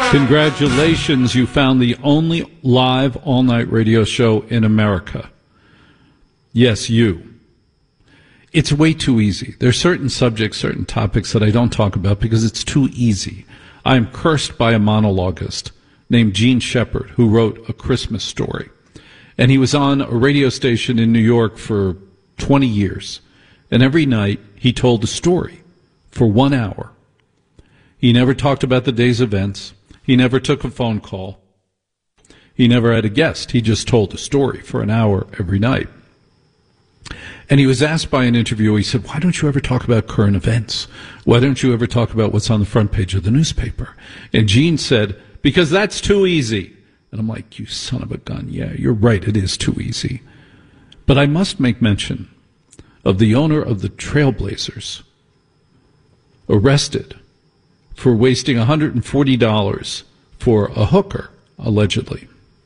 Congratulations, you found the only live all-night radio show in America. Yes, you. It's way too easy. There are certain subjects, certain topics that I don't talk about because it's too easy. I am cursed by a monologuist named Gene Shepard who wrote A Christmas Story. And he was on a radio station in New York for 20 years. And every night he told a story for 1 hour. He never talked about the day's events. He never took a phone call. He never had a guest. He just told a story for an hour every night. And he was asked by an interviewer, he said, why don't you ever talk about current events? Why don't you ever talk about what's on the front page of the newspaper? And Gene said, because that's too easy. And I'm like, you son of a gun. Yeah, you're right. It is too easy. But I must make mention of the owner of the Trailblazers, arrested for wasting $140 for a hooker, allegedly.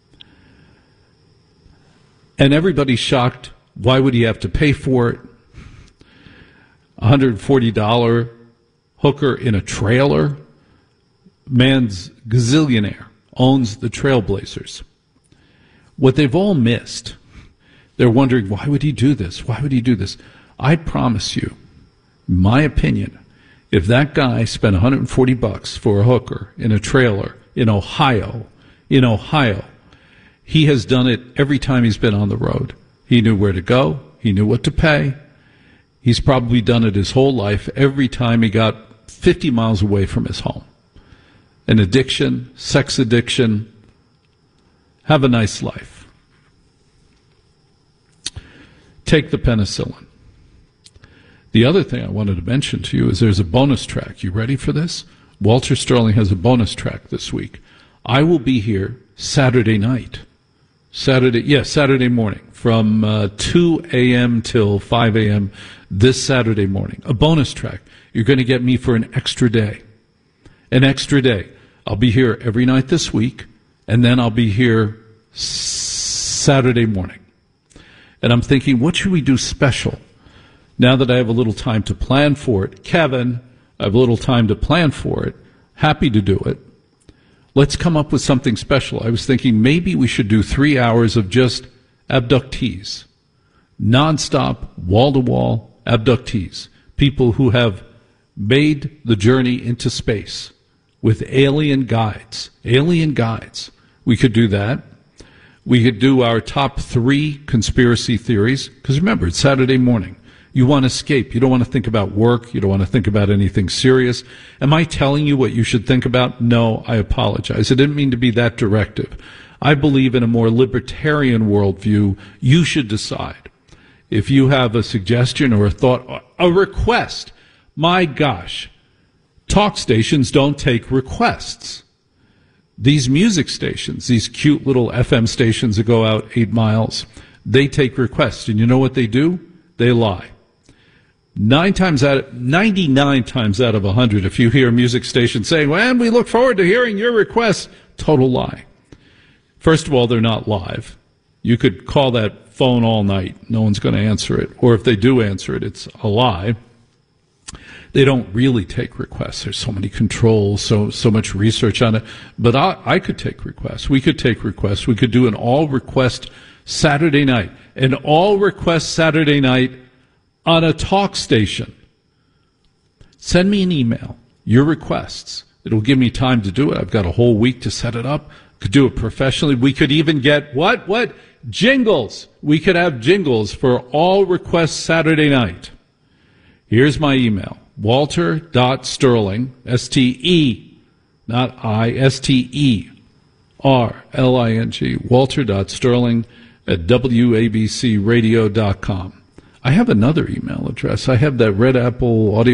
And everybody's shocked. Why would he have to pay for it? $140 hooker in a trailer? Man's gazillionaire, owns the Trailblazers. What they've all missed, they're wondering, why would he do this? Why would he do this? I promise you, my opinion, if that guy spent $140 for a hooker in a trailer in Ohio, he has done it every time he's been on the road. He knew where to go. He knew what to pay. He's probably done it his whole life every time he got 50 miles away from his home. An addiction, sex addiction. Have a nice life. Take the penicillin. The other thing I wanted to mention to you is there's a bonus track. You ready for this? Walter Sterling has a bonus track this week. I will be here Saturday night. Saturday morning from 2 a.m. till 5 a.m. this Saturday morning. A bonus track. You're going to get me for an extra day. An extra day. I'll be here every night this week, and then I'll be here Saturday morning. And I'm thinking, what should we do special? Now that I have a little time to plan for it, Kevin, I have a little time to plan for it. Happy to do it. Let's come up with something special. I was thinking maybe we should do 3 hours of just abductees. Nonstop, wall-to-wall abductees. People who have made the journey into space with alien guides. Alien guides. We could do that. We could do our top 3 conspiracy theories. Because remember, it's Saturday morning. You want to escape. You don't want to think about work. You don't want to think about anything serious. Am I telling you what you should think about? No, I apologize. I didn't mean to be that directive. I believe in a more libertarian worldview. You should decide. If you have a suggestion or a thought, a request, my gosh, talk stations don't take requests. These music stations, these cute little FM stations that go out 8 miles, they take requests. And you know what they do? They lie. 99 times out of 100, if you hear a music station saying, well, we look forward to hearing your requests, total lie. First of all, they're not live. You could call that phone all night. No one's going to answer it. Or if they do answer it, it's a lie. They don't really take requests. There's so many controls, so much research on it. But I could take requests. We could take requests. We could do an all-request Saturday night. An all-request Saturday night on a talk station. Send me an email, your requests. It'll give me time to do it. I've got a whole week to set it up. Could do it professionally. We could even get, what? Jingles. We could have jingles for all requests Saturday night. Here's my email. Walter.Sterling, S-T-E, not I, S-T-E-R-L-I-N-G, Walter.Sterling at WABCradio.com. I have another email address. I have that Red Apple audio